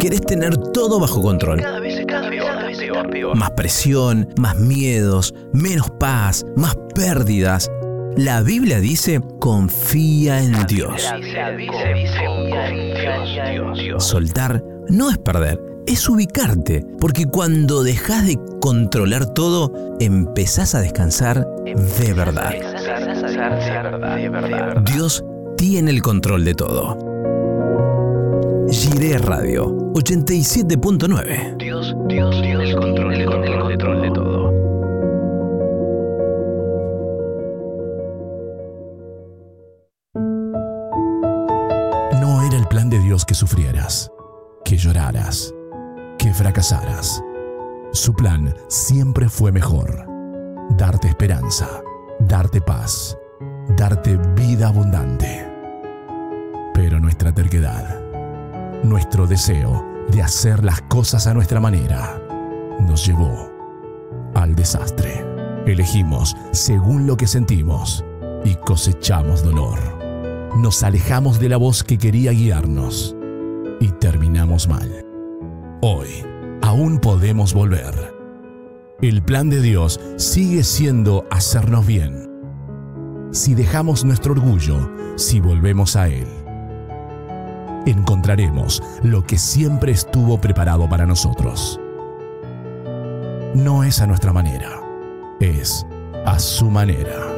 Querés tener todo bajo control. Cada vez está peor. Más presión, más miedos, menos paz, más pérdidas. La Biblia dice, confía en Dios. Soltar no es perder, es ubicarte, porque cuando dejas de controlar todo, empezás a descansar de verdad. Dios tiene el control de todo. Jiré Radio 87.9. Dios tiene el control de todo. No era el plan de Dios que sufrieras, que lloraras, que fracasaras. Su plan siempre fue mejor. Darte esperanza, darte paz, darte vida abundante. Pero nuestra terquedad, nuestro deseo de hacer las cosas a nuestra manera, nos llevó al desastre. Elegimos según lo que sentimos y cosechamos dolor. Nos alejamos de la voz que quería guiarnos y terminamos mal. Hoy aún podemos volver. El plan de Dios sigue siendo hacernos bien. Si dejamos nuestro orgullo, si volvemos a Él, encontraremos lo que siempre estuvo preparado para nosotros. No es a nuestra manera, es a su manera.